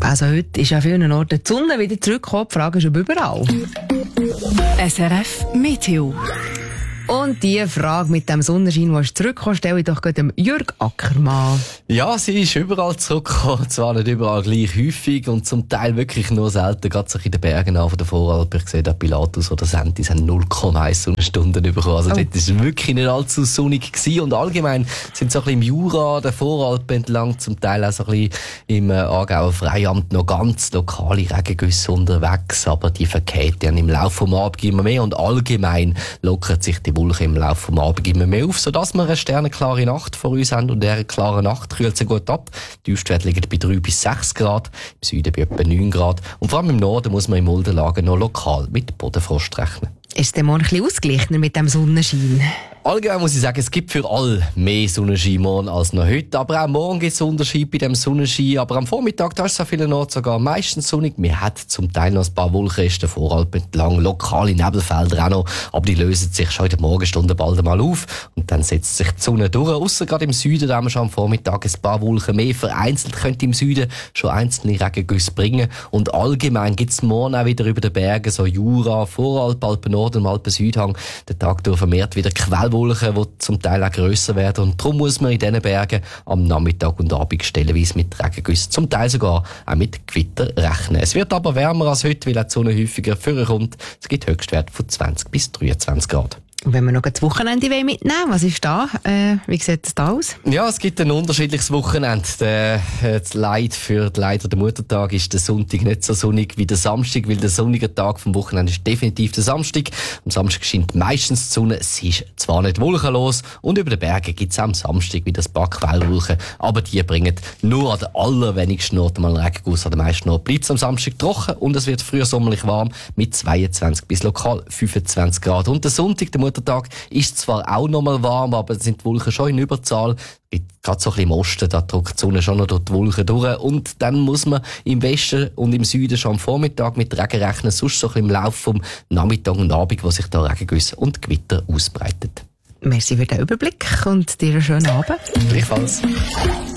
Also heute ist an vielen Orten die Sonne wieder zurückgekommen. Die Frage ist, ob überall. SRF Meteo. Und die Frage mit dem Sonnenschein, die ist zurückgekommen, stelle ich doch gerade dem Jürg Ackermann. Ja, sie ist überall zurückgekommen, zwar nicht überall gleich häufig und zum Teil wirklich nur selten, gerade so in den Bergen von der Voralpen. Ich sehe da Pilatus oder Sentis haben 0,1 Sonnenstunden bekommen. Also dort war es wirklich nicht allzu sonnig gewesen. Und allgemein sind so ein bisschen im Jura, der Voralpen entlang, zum Teil auch so ein bisschen im Aargauer Freiamt noch ganz lokale Regengüsse unterwegs, aber die verkehren dann im Laufe des Abends immer mehr und allgemein lockert sich die Wolken im Laufe des Abends immer mehr auf, sodass wir eine sternenklare Nacht vor uns haben und in dieser klaren Nacht kühlt es gut ab. Die Tiefstwerte liegen bei 3 bis 6 Grad, im Süden bei etwa 9 Grad und vor allem im Norden muss man im Muldenlagen noch lokal mit Bodenfrost rechnen. Ist der morgen ein bisschen ausgeglichener mit dem Sonnenschein? Allgemein muss ich sagen, es gibt für alle mehr Sonnenschein morgen als noch heute. Aber auch morgen gibt es Unterschied bei dem Sonnenschein. Aber am Vormittag, da ist es an vielen Orten sogar meistens sonnig. Wir haben zum Teil noch ein paar Wolkenresten, Voralpen entlang, lokale Nebelfelder auch noch. Aber die lösen sich schon in den Morgenstunden bald einmal auf. Und dann setzt sich die Sonne durch. Ausser gerade im Süden, da haben wir schon am Vormittag ein paar Wolken mehr. Vereinzelt könnte im Süden schon einzelne Regengüsse bringen. Und allgemein gibt es morgen auch wieder über den Bergen, so Jura, Voralpen, Alpen Nord und Alpen Südhang, den Tag durch vermehrt wieder Quellwolken, die zum Teil auch grösser werden. Und darum muss man in diesen Bergen am Nachmittag und Abend stellenweise mit Regengüssen, zum Teil sogar auch mit Gewitter rechnen. Es wird aber wärmer als heute, weil auch die Sonne häufiger vorkommt. Es gibt Höchstwerte von 20 bis 23 Grad. Und wenn wir noch das Wochenende mitnehmen wollen, was ist da? Wie sieht es da aus? Ja, es gibt ein unterschiedliches Wochenende. Das Leid für die Leider der Muttertag ist der Sonntag nicht so sonnig wie der Samstag, weil der sonnige Tag vom Wochenende ist definitiv der Samstag. Am Samstag scheint meistens die Sonne. Es ist zwar nicht wolkenlos und über den Bergen gibt es am Samstag wieder ein paar Quellwolken, aber die bringen nur an den allerwenigsten Orten mal einen Regenguss. An den meisten Orten bleibt es am Samstag trocken und es wird früher sommerlich warm mit 22 bis lokal 25 Grad. Und der Sonntag, der Muttertag, ist zwar auch noch mal warm, aber sind die Wolken schon in Überzahl. Gerade so ein bisschen im Osten, da drückt die Sonne schon noch durch die Wolken durch. Und dann muss man im Westen und im Süden schon am Vormittag mit Regen rechnen, sonst so ein bisschen im Laufe vom Nachmittag und Abend, wo sich da Regengüsse und Gewitter ausbreitet. Merci für den Überblick und dir einen schönen Abend. Gleichfalls.